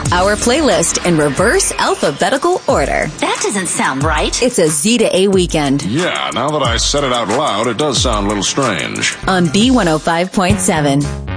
our playlist in reverse alphabetical order. That doesn't sound right. It's a Z to A weekend. Yeah, now that I said it out loud, it does sound a little strange. On B105.7.